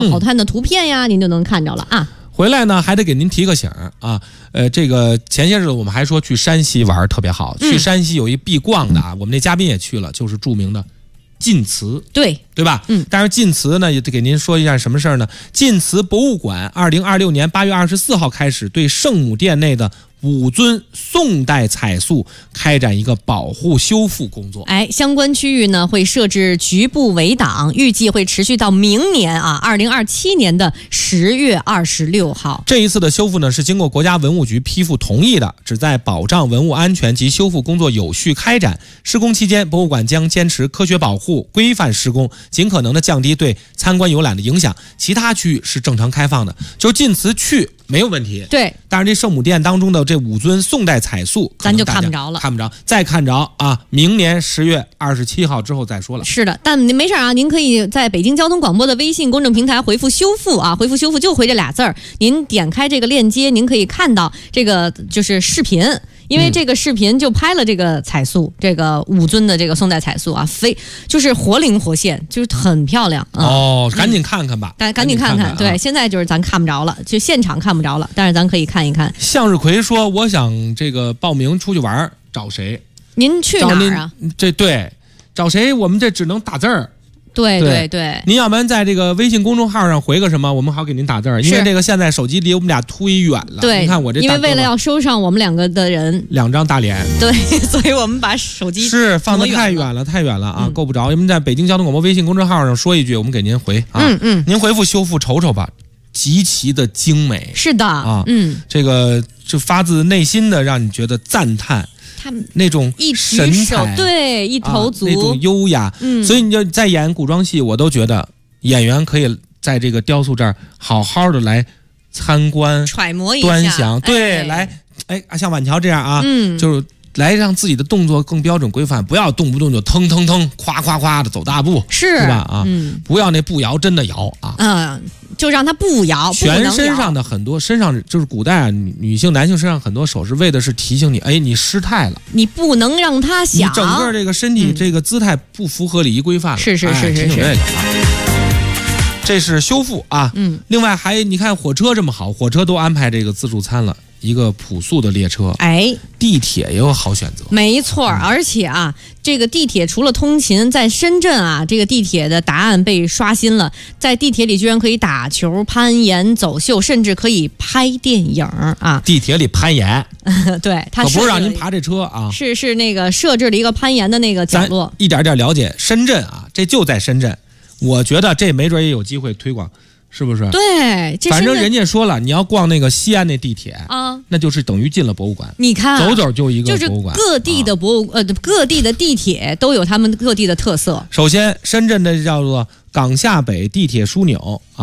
好看的图片呀，您就能看着了啊。 回来呢，还得给您提个醒啊，这个前些日子我们还说去山西玩特别好，去山西有一必逛的啊，我们那嘉宾也去了，就是著名的晋祠，对吧？但是晋祠呢，也得给您说一下什么事儿呢？晋祠博物馆2026年8月24号开始对圣母殿内的5尊宋代彩塑开展一个保护修复工作。 相关区域呢会设置局部围挡，预计会持续到明年啊，2027年的10月26号。 这一次的修复呢是经过国家文物局批复同意的，旨在保障文物安全及修复工作有序开展。施工期间，博物馆将坚持科学保护、规范施工，尽可能的降低对参观游览的影响。其他区域是正常开放的，就晋祠去没有问题。 对， 但是这圣母殿当中的这5尊宋代彩塑， 咱就看不着了， 再看着啊，明年10月27号之后再说了。 是的，但您没事啊，您可以在北京交通广播的微信公众平台回复修复啊，回复修复就回这俩字儿，您点开这个链接，您可以看到这个就是视频。因为这个视频就拍了这个彩塑，这个5尊的这个宋代彩塑啊，就是活灵活现，就是很漂亮赶紧看看吧， 赶紧看看。对，现在就是咱看不着了，就现场看不着了，但是咱可以看一看。 向日葵说：“我想这个报名出去玩，找谁？ 您去哪儿啊？ 找谁？我们这只能打字儿。” 对， 您要不然在这个微信公众号上回个什么，我们好给您打字儿。因为这个现在手机离我们俩忒远了。 对， 你看我这， 因为为了要收上我们2个的人 2张大脸， 对，所以我们把手机是放得太远了啊，够不着。因为在北京交通广播微信公众号上说一句，我们给您回啊。您回复修复瞅瞅吧，极其的精美。是的啊，这个就发自内心的让你觉得赞叹。他们那种神采， 对，一头足， 那种优雅，所以你就在演古装戏，我都觉得演员可以在这个雕塑这儿好好的来参观、 揣摩一下、 端详，对，来，像婉乔这样啊，就是来让自己的动作更标准规范，不要动不动就腾腾腾、夸夸夸的走大步，是吧？啊，不要那步摇真的摇啊， 就让他不摇， 全身上的很多身上就是古代啊，女性、男性身上很多首饰，为的是提醒你，你失态了， 你不能让他想， 你整个这个身体这个姿态不符合礼仪规范了， 是。 这是修复啊，另外你看火车这么好，火车都安排这个自助餐了。一个朴素的列车，地铁也有好选择， 没错。而且啊，这个地铁除了通勤，在深圳啊，这个地铁的答案被刷新了，在地铁里居然可以打球、攀岩、走秀，甚至可以拍电影啊！ 地铁里攀岩， 对，它可不是让您爬这车啊， 是那个设置了一个攀岩的那个角落。 一点点了解深圳啊，这就在深圳，我觉得这没准也有机会推广。是不是？ 对， 反正人家说了，你要逛那个西安那地铁啊，那就是等于进了博物馆。 你看， 走走就一个博物馆。 各地的各地的地铁都有他们各地的特色。 首先，深圳的叫做港厦北地铁枢纽啊。